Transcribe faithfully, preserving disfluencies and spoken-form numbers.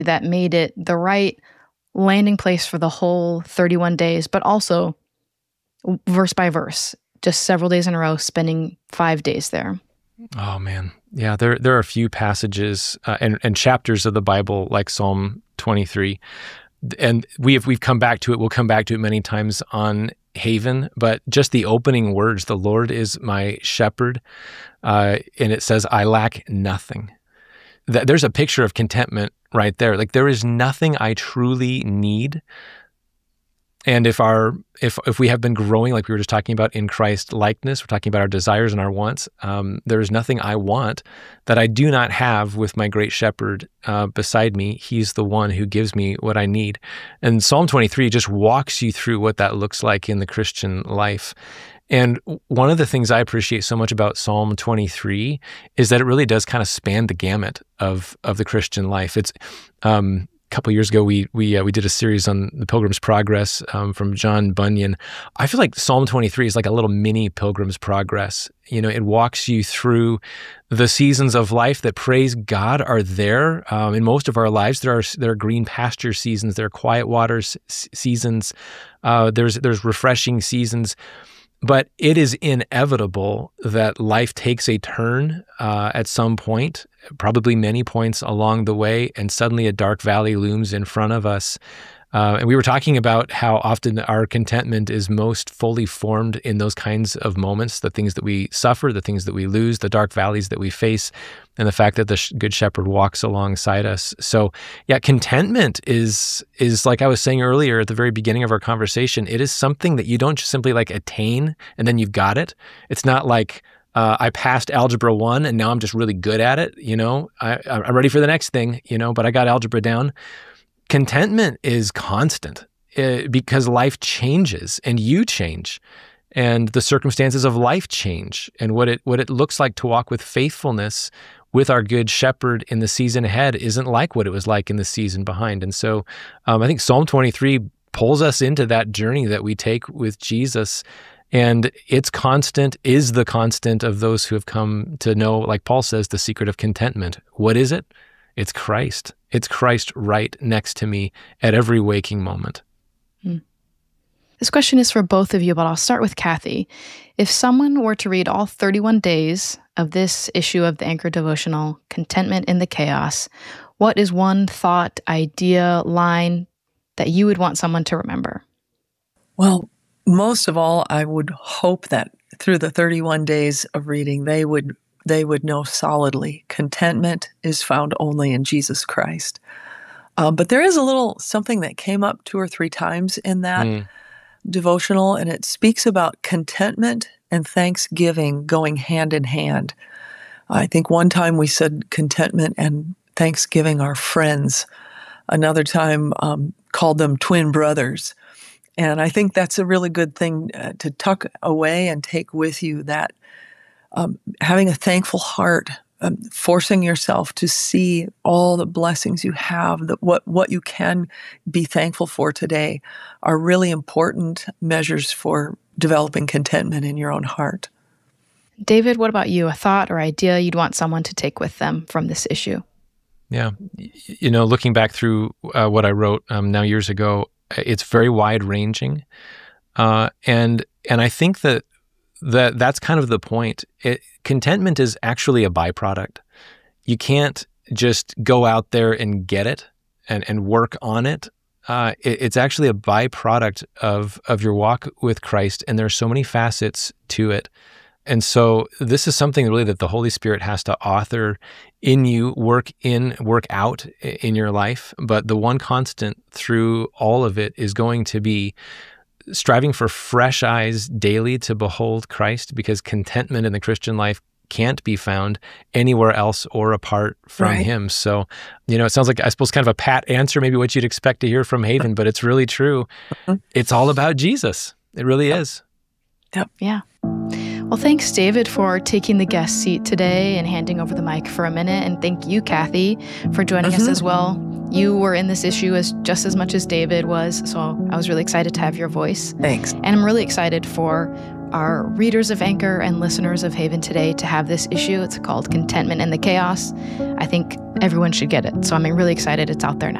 that made it the right landing place for the whole thirty-one days, but also verse by verse, just several days in a row, spending five days there. Oh, man. Yeah, there there are a few passages uh, and, and chapters of the Bible like Psalm twenty-three. And we have, we've come back to it. We'll come back to it many times on Haven. But just the opening words, the Lord is my shepherd, uh, and it says, I lack nothing. Th- there's a picture of contentment right there. Like, there is nothing I truly need. And if our if if we have been growing, like we were just talking about in Christ likeness, we're talking about our desires and our wants. Um, there is nothing I want that I do not have with my great shepherd uh, beside me. He's the one who gives me what I need. And Psalm twenty-three just walks you through what that looks like in the Christian life. And one of the things I appreciate so much about Psalm twenty-three is that it really does kind of span the gamut of of the Christian life. It's um, A couple of years ago, we we uh, we did a series on the Pilgrim's Progress um, from John Bunyan. I feel like Psalm twenty-three is like a little mini Pilgrim's Progress. You know, it walks you through the seasons of life that, praise God, are there um, in most of our lives. There are there are green pasture seasons, there are quiet waters seasons, uh, there's there's refreshing seasons. But it is inevitable that life takes a turn uh, at some point, probably many points along the way, and suddenly a dark valley looms in front of us. Uh, and we were talking about how often our contentment is most fully formed in those kinds of moments, the things that we suffer, the things that we lose, the dark valleys that we face, and the fact that the Good Shepherd walks alongside us. So yeah, contentment is, is like I was saying earlier at the very beginning of our conversation, it is something that you don't just simply like attain and then you've got it. It's not like, uh, I passed algebra one and now I'm just really good at it. You know, I, I'm ready for the next thing, you know, but I got algebra down. Contentment is constant uh, because life changes and you change and the circumstances of life change, and what it what it looks like to walk with faithfulness with our Good Shepherd in the season ahead isn't like what it was like in the season behind. And so um, I think Psalm twenty-three pulls us into that journey that we take with Jesus, and its constant is the constant of those who have come to know, like Paul says, the secret of contentment. What is it? It's Christ. It's Christ right next to me at every waking moment. Hmm. This question is for both of you, but I'll start with Kathy. If someone were to read all thirty-one days of this issue of the Anchor Devotional, Contentment in the Chaos, what is one thought, idea, line that you would want someone to remember? Well, most of all, I would hope that through the thirty-one days of reading, they would they would know solidly contentment is found only in Jesus Christ. Uh, but there is a little something that came up two or three times in that mm. devotional, and it speaks about contentment and thanksgiving going hand in hand. I think one time we said contentment and thanksgiving are friends. Another time um, called them twin brothers. And I think that's a really good thing uh, to tuck away and take with you, that Um, having a thankful heart, um, forcing yourself to see all the blessings you have, that what, what you can be thankful for today, are really important measures for developing contentment in your own heart. David, what about you? A thought or idea you'd want someone to take with them from this issue? Yeah. You know, looking back through uh, what I wrote um, now years ago, it's very wide-ranging. Uh, and and I think that That that's kind of the point. It, contentment is actually a byproduct. You can't just go out there and get it and, and work on it. Uh, it. It's actually a byproduct of, of your walk with Christ, and there are so many facets to it. And so this is something really that the Holy Spirit has to author in you, work in, work out in your life. But the one constant through all of it is going to be striving for fresh eyes daily to behold Christ, because contentment in the Christian life can't be found anywhere else or apart from right. Him. So, you know, it sounds like, I suppose, kind of a pat answer, maybe what you'd expect to hear from Haven, but it's really true. It's all about Jesus. It really yep. is. Yep. Yeah. Well, thanks, David, for taking the guest seat today and handing over the mic for a minute. And thank you, Kathy, for joining mm-hmm. us as well. You were in this issue as just as much as David was, so I was really excited to have your voice. Thanks. And I'm really excited for our readers of Anchor and listeners of Haven Today to have this issue. It's called Contentment in the Chaos. I think everyone should get it. So I'm really excited it's out there now.